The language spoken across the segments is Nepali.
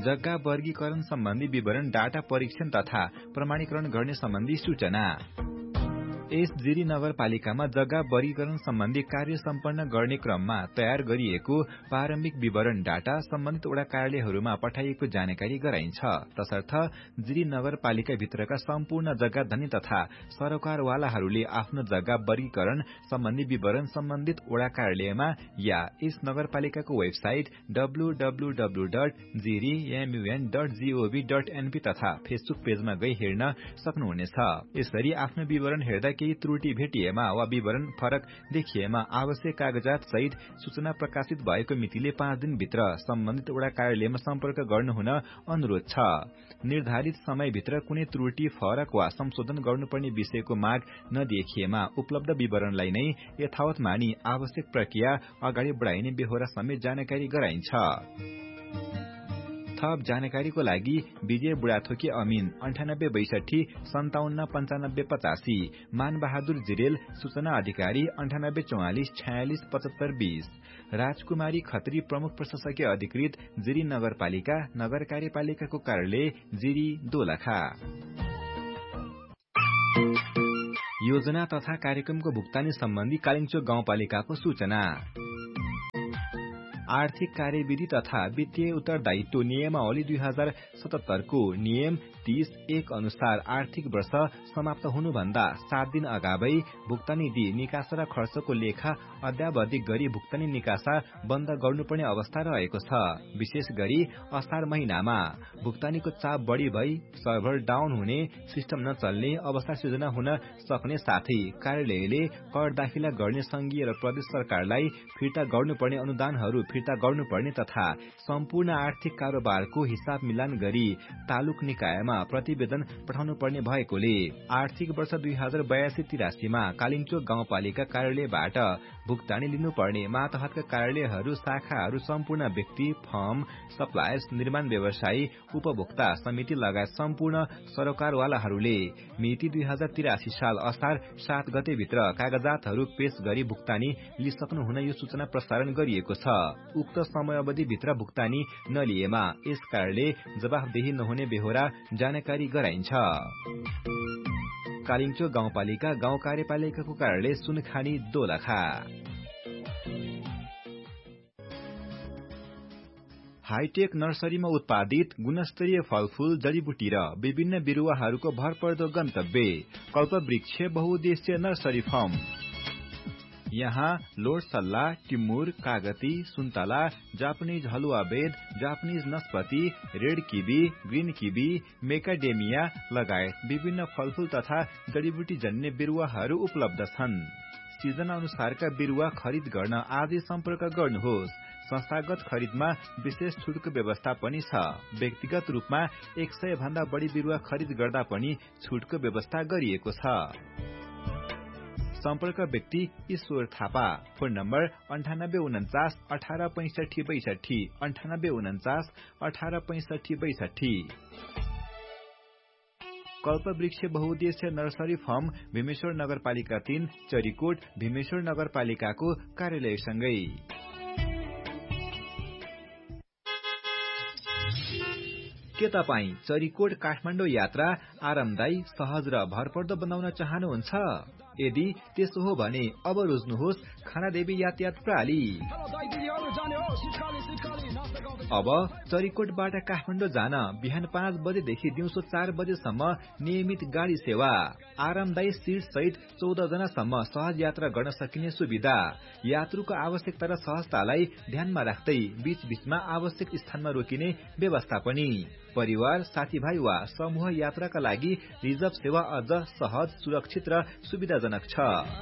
जग्गा वर्गीकरण सम्बन्धी विवरण डाटा परीक्षण तथा प्रमाणीकरण गर्ने सम्बन्धी सूचना। यस जिरी नगरपालिकामा जग्गा वर्गीकरण सम्बन्धी कार्य सम्पन्न गर्ने क्रममा तयार गरिएको प्रारम्भिक विवरण डाटा सम्बन्धित वडा कार्यालयहरूमा पठाइएको जानकारी गराइन्छ। तसर्थ जिरी नगरपालिका भित्रका सम्पूर्ण जग्गा धनी तथा सरकारवालाहरूले आफ्नो जग्गा वर्गीकरण सम्बन्धी विवरण सम्बन्धित वडा कार्यालयमा या यस नगरपालिकाको वेबसाइट www.jirimun.gov.np तथा फेसबुक पेजमा गई हेर्न सक्नुहुनेछ। यसरी आफ्नो विवरण हेर्दा केही त्रुटि भेटिएमा वा विवरण फरक देखिएमा आवश्यक कागजात सहित सूचना प्रकाशित भएको मितिले 5 दिनभित्र सम्बन्धित वडा कार्यालयमा सम्पर्क गर्नुहुन अनुरोध छ। निर्धारित समयभित्र कुनै त्रुटि फरक वा संशोधन गर्नुपर्ने विषयको माग नदेखिएमा उपलब्ध विवरणलाई नै यथावत मानी आवश्यक प्रक्रिया अगाडि बढाइने बेहोरा समेत जानकारी गराइन्छ। थप जानकारीको लागि विजय बुढाथोकी अमिन 9862 57 95 85, मानबहादुर जिरेल सूचना अधिकारी 9844 46 75 20, राजकुमारी खत्री प्रमुख प्रशासकीय अधिकृत जिरी नगरपालिका नगर कार्यपालिकाको कार्यालय जिरी दोलखा। योजना तथा कार्यक्रमको भुक्तानी सम्बन्धी कालिम्चोक गाउँपालिकाको सूचना। आर्थिक कार्यविधि तथा वित्तीय उत्तरदायित्व नियमावली 2077 को नियम 30(1) अनुसार आर्थिक वर्ष समाप्त हुनुभन्दा 7 दिन अगावै भुक्तानी दिई निकासा र खर्चको लेखा अद्यावधिक गरी भुक्तानी निकासा बन्द गर्नुपर्ने अवस्था रहेको छ। विशेष गरी असार महिनामा भुक्तानीको चाप बढ़ी भई सर्भर डाउन हुने, सिस्टम नचल्ने अवस्था सिर्जना हुन सक्ने साथै कार्यालयले कर दाखिला गर्ने संघीय र प्रदेश सरकारलाई फिर्ता गर्नुपर्ने अनुदानहरू फिर्ता गर्नुपर्ने तथा सम्पूर्ण आर्थिक कारोबारको हिसाब मिलान गरी तालुक निकायमा प्रतिवेदन पठाउनु पर्ने भएकोले आर्थिक वर्ष 2082-83 मा कालिम्चोक गाउँपालिका कार्यालयबाट भुक्तानी लिनुपर्ने मातहतका कार्यालयहरू, शाखाहरू, सम्पूर्ण व्यक्ति, फर्म, सप्लायर्स, निर्माण व्यवसायी, उपभोक्ता समिति लगायत सम्पूर्ण सरकारवालाहरूले मिति 2083 साल असार 7 गते भित्र कागजातहरू पेश गरी भुक्तानी लिइसक्नु हुन यो सूचना प्रसारण गरिएको छ। उक्त समयावधिभित्र भुक्तानी नलिएमा यस कार्यालय जवाफदेही नहुने बेहोरा जानकारी गराइन्छ। कालिम्चोक गाउँपालिका गाउँ कार्यपालिकाको कार्यालय सुनखानी दोलखा। हाईटेक नर्सरीमा उत्पादित गुणस्तरीय फलफूल, जडीबुटी र विभिन्न बिरुवाहरूको भरपर्दो गन्तव्य कल्पवृक्ष बहुउद्देश्य नर्सरी फर्म। यहाँ लोड सल्ला, टिमुर, कागती, सुन्तला, जापानिज हलुवा बेद, Japanese नस्पति, red kiwi, green kiwi, मेकाडेमिया लगायत विभिन्न फलफूल तथा जडीबुटी जन्य बिरुवाहरू उपलब्ध छन्। सिजन अनुसारका बिरुवा खरिद गर्न आजै सम्पर्क गर्नुहोस्। संस्थागत खरिदमा विशेष छुटको व्यवस्था पनि छ। व्यक्तिगत रूपमा 100 भन्दा बढी बिरुवा खरिद गर्दा पनि छुटको व्यवस्था गरिएको छ। सम्पर्क व्यक्ति ईश्वर थापा। Phone number 9849 18 65 62, 9849 18 65 62। कल्पवृक्ष बहुउद्देश्य नर्सरी फर्म भीमेश्वर नगरपालिका 3 चरीकोट भीमेश्वर नगरपालिकाको कार्यालयसँगै। के तपाईँ चरीकोट काठमाडौँ यात्रा आरामदायी, सहज र भरपर्दो बनाउन चाहनुहुन्छ? यदि त्यसो हो भने अब रोज्नुहोस् खानादेवी यातायात प्रणाली। अब चरीकोटबाट काठमाडौँ जान बिहान 5 बजेदेखि दिउँसो 4 बजेसम्म नियमित गाडी सेवा, आरामदायी सीट सहित 14 जनासम्म सहज यात्रा गर्न सकिने सुविधा, यात्रुको आवश्यकता र सहजतालाई ध्यानमा राख्दै बीच बीचमा आवश्यक स्थानमा रोकिने व्यवस्था पनि। परिवार, साथीभाइ वा समूह यात्राका लागि रिजर्भ सेवा अझ सहज, सुरक्षित र सुविधाजनक छ।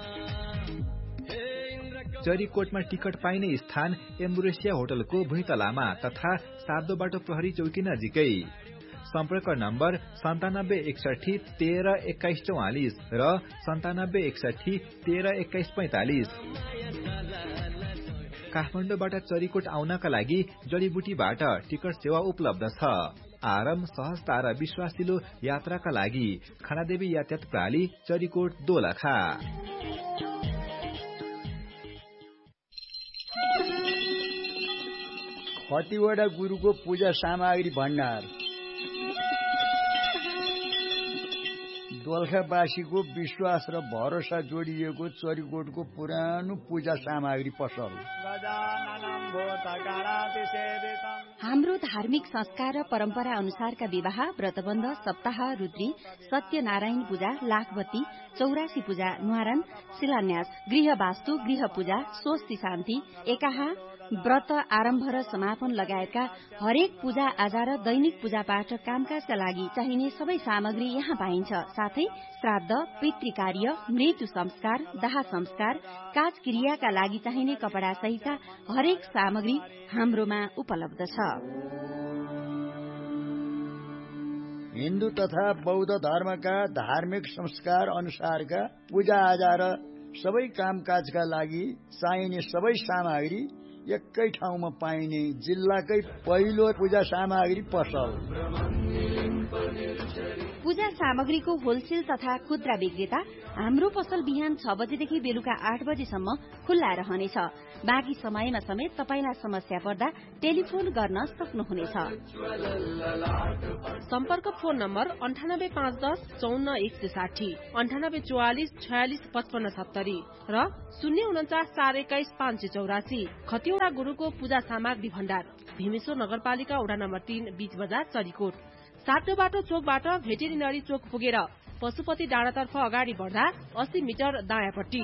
चरीकोटमा टिकट पाइने स्थान एम्बुरेसिया होटलको भुइँतलामा तथा सार्दो बाटो प्रहरी चौकी नजिकै। सम्पर्क नम्बर 9761 13 21 44 र 9761 13 21 45। काठमाडौँबाट चरीकोट आउनका लागि जडीबुटीबाट टिकट सेवा उपलब्ध छ। आराम, सहजता र विश्वासिलो यात्राका लागि खानादेवी यातायात प्रणाली चरीकोट दोलखा। कतिवटा गुरुको पूजा सामग्री भण्डार, दोलखावासीको विश्वास र भरोसा जोडिएको चरीकोटको पुरानो पूजा सामग्री पसल। हाम्रो धार्मिक संस्कार र परम्परा अनुसारका विवाह, व्रतबन्ध, सप्ताह, रुद्री, सत्यनारायण पूजा, लाखबत्ती, 84 पूजा, न्वारन, शिलान्यास, गृह वास्तु, गृह पूजा, स्वस्ति शान्ति, एकाहा, व्रत आरम्भ र समापन लगायतका हरेक पूजा आजा र दैनिक पूजा पाठ कामकाजका लागि चाहिने सबै सामग्री यहाँ पाइन्छ। साथै श्राद्ध, पितृकार्य, मृत्यु संस्कार, दाह संस्कार, काज क्रियाका लागि चाहिने कपडा सहितका हरेक सामग्री हाम्रोमा उपलब्ध छ। हिन्दू तथा बौद्ध धर्मका धार्मिक संस्कार अनुसारका पूजा आजा र सबै कामकाजका लागि चाहिने सबै सामग्री एकै ठाउँमा पाइने जिल्लाकै पहिलो पूजा सामग्री पसल। पूजा सामग्रीको होलसेल तथा खुद्रा विक्रेता हाम्रो पसल बिहान 6 बजेदेखि बेलुका 8 बजेसम्म खुल्ला रहनेछ। बाँकी समयमा समेत तपाईलाई समस्या पर्दा टेलिफोन गर्न सक्नुहुनेछ। सम्पर्क फोन नम्बर 985110 54160, 9844 46 55 70 र 049 421 584। खतिवडा गुरुको पूजा सामग्री भण्डार, भीमेश्वर नगरपालिका वडा नम्बर 3, बीच बजार, चरीकोट। सातो बाटो चोकबाट भेटेरिनरी चोक पुगेर पशुपति डाँडातर्फ अगाडि बढ्दा 80 मिटर दायाँपट्टि।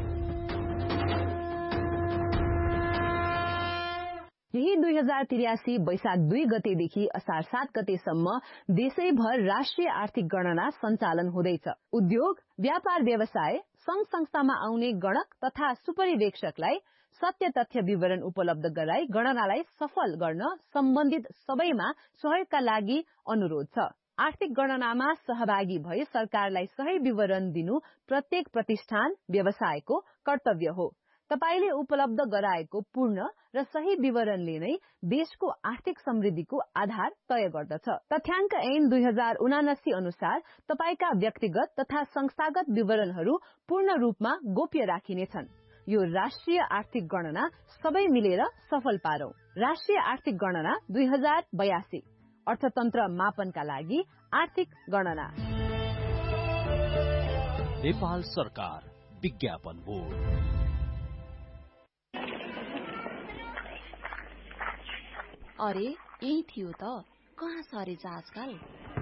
यही 2083 वैशाख 2 गतेदेखि असार 7 गतेसम्म देशैभर राष्ट्रिय आर्थिक गणना सञ्चालन हुँदैछ। उद्योग, व्यापार व्यवसाय, संघ संस्थामा आउने गणक तथा सुपरिवेक्षकलाई सत्य तथ्य विवरण उपलब्ध गराई गणनालाई सफल गर्न सम्बन्धित सबैमा सहयोगका लागि अनुरोध छ। आर्थिक गणनामा सहभागी भई सरकारलाई सही विवरण दिनु प्रत्येक प्रतिष्ठान, व्यवसायको कर्तव्य हो। तपाईले उपलब्ध गराएको पूर्ण र सही विवरणले नै देशको आर्थिक समृद्धिको आधार तय गर्दछ। तथ्याङ्क ऐन 2079 अनुसार तपाईका व्यक्तिगत तथा संस्थागत विवरणहरू पूर्ण रूपमा गोप्य राखिनेछन्। यो राष्ट्रिय आर्थिक गणना सबै मिलेर सफल पारौं। राष्ट्रिय आर्थिक गणना 2082, अर्थतन्त्र मापनका लागि आर्थिक गणना। नेपाल सरकार विज्ञापन बोर्ड। अरे यही थियो त, कहाँ सरेछ आजकल?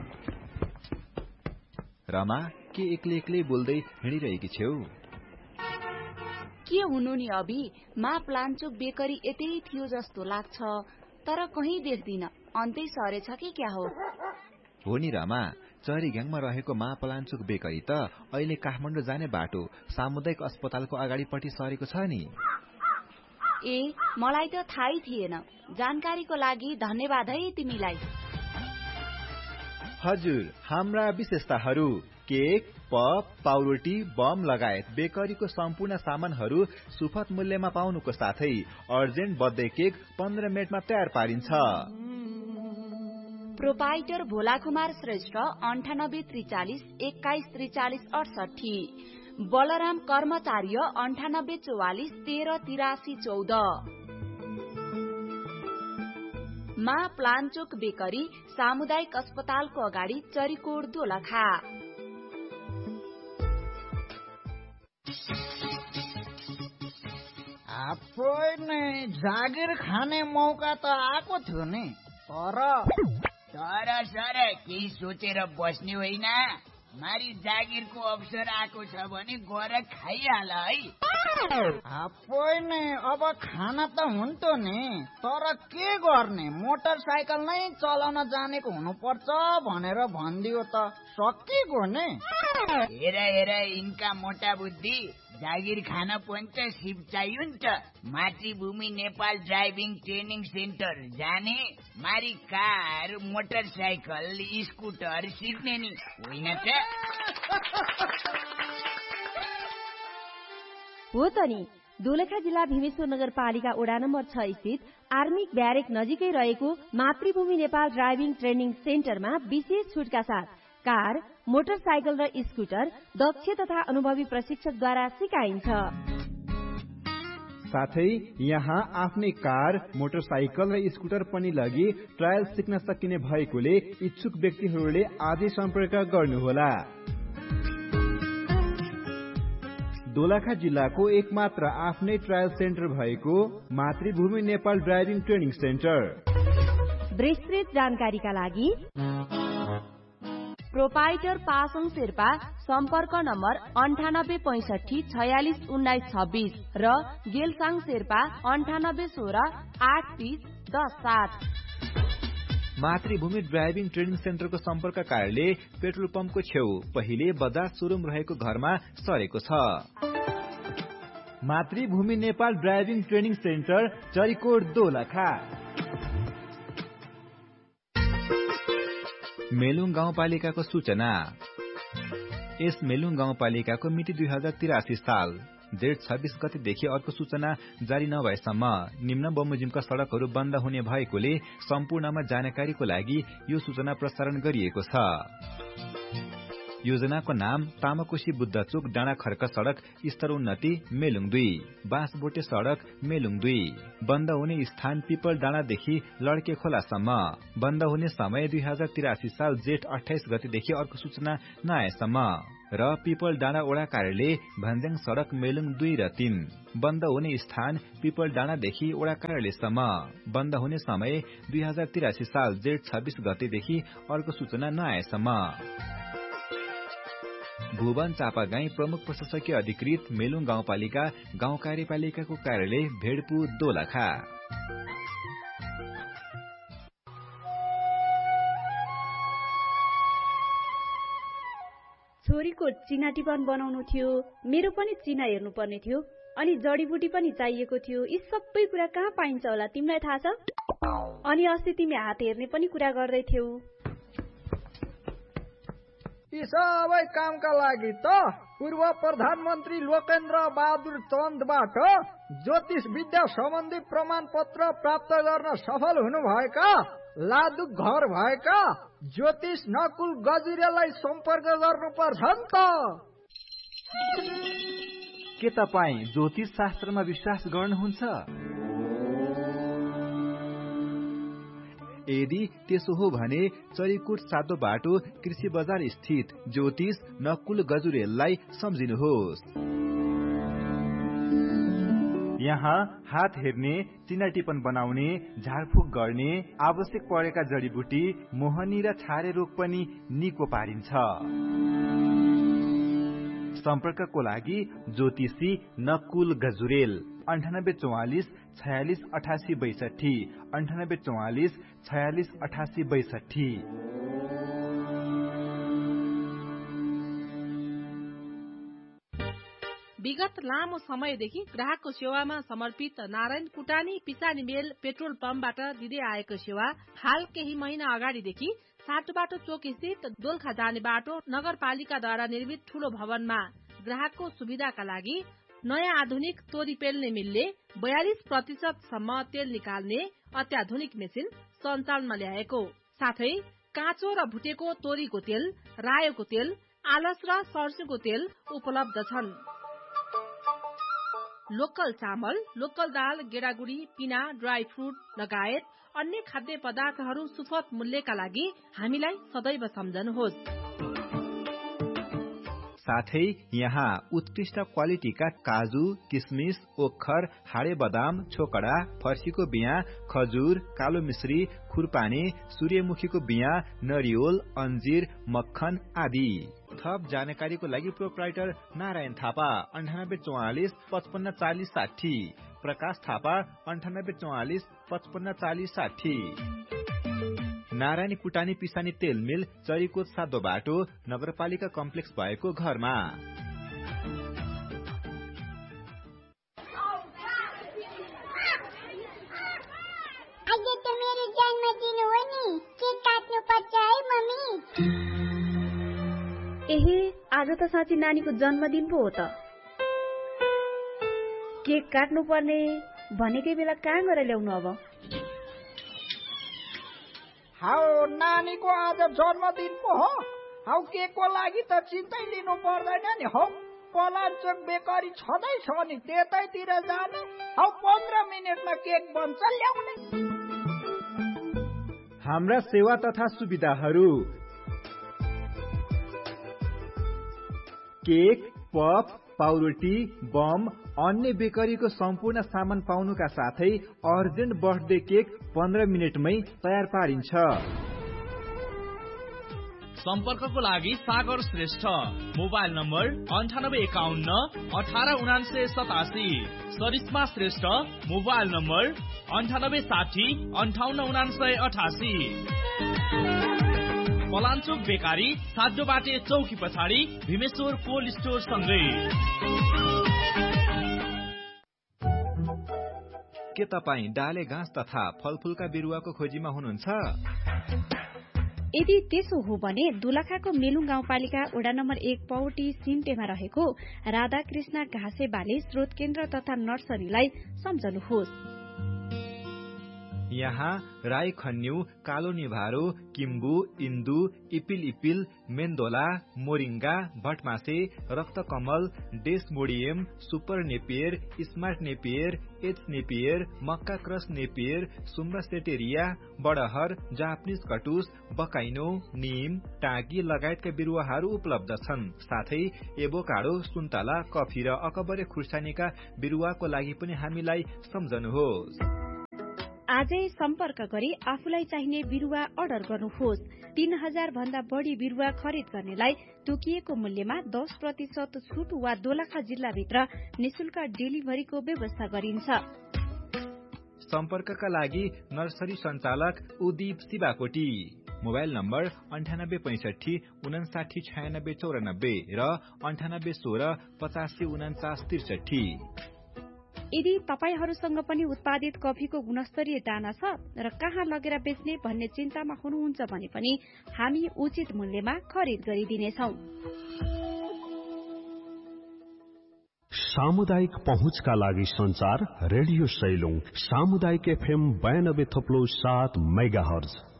रमा, के एक्लै बोल्दै हिँडिरहेकी छेउ? के हुनु नि अभि, मा प्लान्चोक बेकरी यतै थियो जस्तो लाग्छ, तर कहीँ देख्दिन। अन्तै सरेछ कि क्या हो? हो नि रमा, चरीग्याङमा रहेको मा प्लान्चोक बेकरी त अहिले काठमाडौँ जाने बाटो सामुदायिक अस्पतालको अगाडिपट्टि सरेको छ नि। ए, मलाई त थाहै थिएन। जानकारीको लागि धन्यवाद है तिमीलाई। हजुर, हाम्रा विशेषताहरू केक, पप, पाउरोटी, बम लगायत बेकरीको सम्पूर्ण सामानहरू सुपथ मूल्यमा पाउनुको साथै अर्जेन्ट बर्थडे केक 15 मिनेटमा तयार पारिन्छ। प्रोपाइटर भोला कुमार श्रेष्ठ, 98 43 21 43 68। बलराम कर्मचार्य, 98 44 13 83 14। मा प्लान्चोक बेकरी, सामुदायिक अस्पतालको अगाडि, चरीकोट, दोलखा। जागिर खाने मौका त आएको थियो नि, तर सर केही सोचेर बस्ने होइन। मारी जागिरको अवसर आएको छ भने गएर खाइहाल है। अब खाना त हुन्थ्यो नि, तर के गर्ने, मोटरसाइकल नै चलाउन जानेको हुनुपर्छ भनेर भनिदियो त सकिगयो नि। हेर यिनका मोटा बुद्धि, जागिर खान पनि त सिप चाहियो नि त। मातृभूमि नेपाल ड्राइभिङ ट्रेनिङ सेन्टर जाने, मारी कार, मोटरसाइकल, स्कुटर सिक्ने नि होइन त? हो त नि। दोलखा जिल्ला भीमेश्वर नगरपालिका वडा नम्बर 6 स्थित आर्मिक ब्यारेक नजिकै रहेको मातृभूमि नेपाल ड्राइभिङ ट्रेनिङ सेन्टरमा विशेष छुटका साथ कार, मोटरसाइकल र स्कुटर दक्ष तथा अनुभवी प्रशिक्षकद्वारा सिकाइन्छ। साथै यहाँ आफ्नै कार, मोटरसाइकल र स्कुटर पनि लगी ट्रायल सिक्न सकिने भएकोले इच्छुक व्यक्तिहरूले आजै सम्पर्क गर्नुहोला। दोलखा जिल्लाको एकमात्र आफ्नै ट्रायल सेन्टर भएको मातृभूमि नेपाल ड्राइभिङ ट्रेनिङ सेन्टर। विस्तृत जानकारीका लागि प्रोपाइटर पासङ शेर्पा सम्पर्क नम्बर 9865461926 र गेलसाङ शेर्पा 98168307। मातृभूमि ड्राइभिङ ट्रेनिङ सेन्टरको सम्पर्क कार्यालय पेट्रोल पम्पको छेउ पहिले बजाज सोरुम रहेको घरमा सरेको छ। मातृभूमि Nepal driving training centre Charikot Dolakha. Melung गाउँपालिकाको सूचना। यस मेलुङ गाउँपालिकाको मिति 2083 साल जेठ 26 गतेदेखि अर्को सूचना जारी नभएसम्म निम्न बमोजिमका सड़कहरू बन्द हुने भएकोले सम्पूर्णमा जानकारीको लागि यो सूचना प्रसारण गरिएको छ। योजनाको नाम तामाकोशी बुद्धचोक डाँडा खर्क सड़क स्तर उन्नति मेलुङ 2, बाँसबोटे सड़क मेलुङ 2। बन्द हुने स्थान पिपल डाँडादेखि लड्के खोलासम्म। बन्द हुने समय 2083 साल जेठ 28 गतेदेखि अर्को सूचना नआएसम्म। र पिपल डाँडा वडा कार्यालय भन्ज्याङ सड़क मेलुङ 2 र 3। बन्द हुने स्थान पिपल डाँडादेखि वडा कार्यालयसम्म। बन्द हुने समय 2083 साल जेठ 26 गतेदेखि अर्को सूचना नआएसम्म। भुवन चापागाई प्रमुख प्रशासकीय अधिकृत मेलुङ गाउँपालिका गाउँ कार्यपालिकाको कार्यालय भेडपु दोलखा। छोरीको चिना टिपन बनाउनु थियो, मेरो पनि चिना हेर्नु पर्ने थियो, अनि जडीबुटी पनि चाहिएको थियो। यी सबै कुरा कहाँ पाइन्छ होला तिमीलाई थाहा छ? अनि अस्ति तिमी हात हेर्ने पनि कुरा गर्दै थियौ। यी सबै कामका लागि त पूर्व प्रधानमन्त्री लोकेन्द्र बहादुर चन्दबाट ज्योतिष विद्या सम्बन्धी प्रमाण पत्र प्राप्त गर्न सफल हुनुभएका लादुक घर भएका ज्योतिष नकुल गजुरेलाई सम्पर्क गर्नुपर्छ नि त। के तपाईँ ज्योतिष शास्त्रमा विश्वास गर्नुहुन्छ? यदि त्यसो हो भने चरिकोट सातो बाटो कृषि बजार स्थित ज्योतिष नकुल गजुरेललाई सम्झिनुहोस्। यहाँ हात हेर्ने, चिना टिपन बनाउने, झारफुक गर्ने, आवश्यक परेका जडीबुटी, मोहनी र छारे रोग पनि निको पारिन्छ। सम्पर्कको लागि ज्योतिषी नकुल गजुरेल 9844 46 88 62 9844 46 88 62। विगत लामो समयदेखि ग्राहकको सेवामा समर्पित नारायण कुटानी पिसानी मेल पेट्रोल पम्पबाट दिँदै आएको सेवा हाल केही महिना अगाडिदेखि साटोबाटो चोक स्थित दोलखा जाने बाटो नगरपालिकाद्वारा निर्मित ठूलो भवनमा ग्राहकको सुविधाका लागि नयाँ आधुनिक तोरी पेल्ने मिलले 42% सम्म तेल निकाल्ने अत्याधुनिक मेसिन सञ्चालनमा ल्याएको साथै काँचो र भुटेको तोरीको तेल, रायोको तेल, आलस र सर्स्युको तेल उपलब्ध छन्। लोकल चामल, लोकल दाल, गेडागुडी, पिना, ड्राई फ्रुट लगायत अन्य खाद्य पदार्थहरू सुपथ मूल्यका लागि हामीलाई सदैव सम्झनुहोस्। साथै यहाँ उत्कृष्ट क्वालिटीका काजु, किसमिस, ओखर, हाडे बदाम, छोकडा, फर्सीको बिया, खजुर, कालो मिश्री, खुरपानी, सूर्यमुखीको बिया, नरिवल, अन्जीर, मक्खन आदि। थप जानकारीको लागि प्रोप्राइटर नारायण थापा 9844 55 40 60, प्रकाश थापा 9844 55 40 60। नारायण कुटानी पिसानी तेल मिल चरिकोट सातो बाटो नगरपालिका कम्प्लेक्स भएको घरमा। आज त मेरो जन्मदिन हो नि, केक काट्नु पर्छ है मम्मी। एहे, आज त साँच्ची नानीको जन्मदिन पो हो त। केक काट्नु पर्ने भनेकै बेला कहाँ गएर ल्याउनु अब? हाउ नानीको आज जन्मदिन पो हो, हाउ केकको लागि त चिन्तै लिनु पर्दैन नि हौ। पलाञ्चोक बेकरी छँदैछ नि त्यतैतिर जाने। 15 मिनेटमा केक बन्छ ल्याउने। हाम्रा सेवा तथा सुविधाहरू: केक, पफ, पाउरोटी, बम, अन्य बेकरीको सम्पूर्ण सामान पाउनुका साथै अर्जेन्ट बर्थडे केक 15 मिनेटमै तयार पारिन्छ। सम्पर्कको लागि सागर Shrestha, mobile number 9851 189987। सरिस्मा Shrestha, mobile number 9860 589988। Palanchok बेकारी, साधो बाटे चौकी पछाडि, भीमेश्वर कोल्ड स्टोर सँगै। के तपाईँ डाले घाँस तथा फलफूलका बिरुवाको खोजीमा हुनुहुन्छ? यदि त्यसो हो भने दोलखाको मेलुङ गाउँपालिका वडा नम्बर 1 पौटी सिम्टेमा रहेको राधाकृष्ण घाँसे बाली स्रोत केन्द्र तथा नर्सरीलाई सम्झनुहोस्। यहाँ राई खन्यु, कालो निभारो, किम्बु, इन्दु, इपिल, मेन्दोला, moringa, भटमासे, रक्तकमल, Desmodium, super Napier, smart Napier, H Napier, मक्का क्रस नेपियर, सुम्बासेटेरिया, बडहर, जापानिज कटुस, बकाइनो, नीम, टाँगी लगायतका बिरुवाहरू उपलब्ध छन्। साथै एभोकाडो, सुन्तला, कफी र अकबरे खुर्सानीका बिरुवाको लागि पनि हामीलाई सम्झनुहोस्। आजै सम्पर्क गरी आफूलाई चाहिने बिरुवा अर्डर गर्नुहोस्। 3000 भन्दा बढी बिरुवा खरिद गर्नेलाई तोकिएको मूल्यमा 10% छुट वा दोलखा जिल्लाभित्र निशुल्क डेलिभरीको व्यवस्था गरिन्छ। सम्पर्कका लागि नर्सरी सञ्चालक उदीप शिवाकोटी, मोबाइल नम्बर 9865 599694 र 9816 854963। यदि तपाईहरूसँग पनि उत्पादित कफीको गुणस्तरीय दाना छ र कहाँ लगेर बेच्ने भन्ने चिन्तामा हुनुहुन्छ भने पनि हामी उचित मूल्यमा खरिद गरिदिनेछौँ। सामुदायिक पहुँचका लागि संचार रेडियो सैलुङ सामुदायिक FM 92.7 मेगाहर्ज।